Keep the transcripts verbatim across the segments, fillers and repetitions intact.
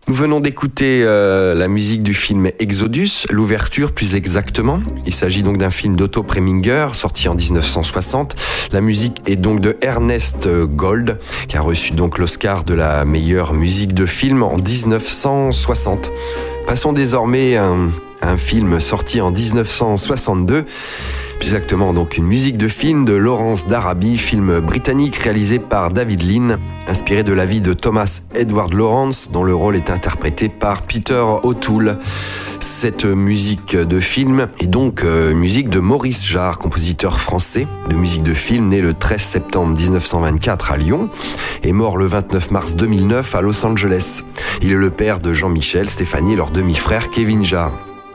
Nous venons d'écouter euh, la musique du film Exodus, l'ouverture plus exactement. Il s'agit donc d'un film d'Otto Preminger, sorti en dix-neuf cent soixante. La musique est donc de Ernest Gold, qui a reçu donc l'Oscar de la meilleure musique de film en dix-neuf cent soixante. Passons désormais à un, à un film sorti en dix-neuf cent soixante-deux. Plus exactement, donc une musique de film de Lawrence d'Arabie, film britannique réalisé par David Lean, inspiré de la vie de Thomas Edward Lawrence, dont le rôle est interprété par Peter O'Toole. Cette musique de film est donc euh, musique de Maurice Jarre, compositeur français de musique de film, né le treize septembre dix-neuf cent vingt-quatre à Lyon et mort le vingt-neuf mars deux mille neuf à Los Angeles. Il est le père de Jean-Michel, Stéphanie et leur demi-frère Kevin Jarre.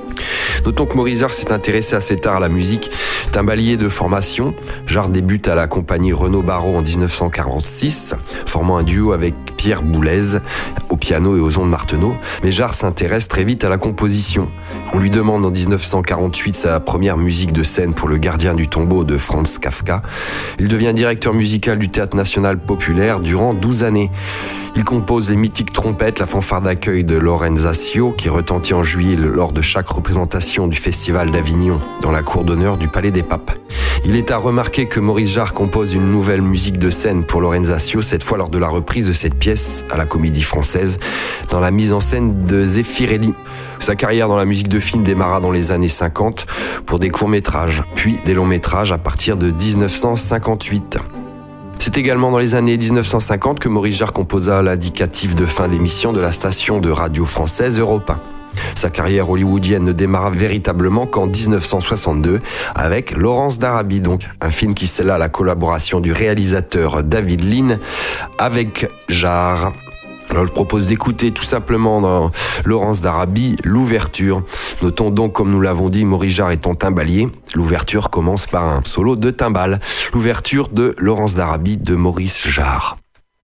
Notons que Maurice Jarre s'est intéressé assez tard à la musique, timbalier de formation. Jarre débute à la compagnie Renaud Barrault en dix-neuf cent quarante-six, formant un duo avec Pierre Boulez au piano et aux ondes Martenot. Mais Jarre s'intéresse très vite à la composition. On lui demande en dix-neuf cent quarante-huit sa première musique de scène pour Le Gardien du tombeau de Franz Kafka. Il devient directeur musical du Théâtre National Populaire durant douze années. Il compose les mythiques trompettes, la fanfare d'accueil de Lorenzasio, qui retentit en juillet lors de chaque représentation du Festival d'Avignon, dans la cour d'honneur du Palais des Papes. Il est à remarquer que Maurice Jarre compose une nouvelle musique de scène pour Lorenzasio, cette fois lors de la reprise de cette pièce à la Comédie Française, dans la mise en scène de Zeffirelli. Sa carrière dans la musique de film démarra dans les années cinquante pour des courts-métrages, puis des longs-métrages à partir de dix-neuf cent cinquante-huit. C'est également dans les années dix-neuf cent cinquante que Maurice Jarre composa l'indicatif de fin d'émission de la station de radio française Europe un. Sa carrière hollywoodienne ne démarra véritablement qu'en dix-neuf cent soixante-deux avec Lawrence d'Arabie, donc un film qui scella la collaboration du réalisateur David Lean avec Jarre. Alors, je propose d'écouter tout simplement dans Lawrence d'Arabie l'ouverture. Notons donc, comme nous l'avons dit, Maurice Jarre étant timbalier, l'ouverture commence par un solo de timbale. L'ouverture de Lawrence d'Arabie de Maurice Jarre.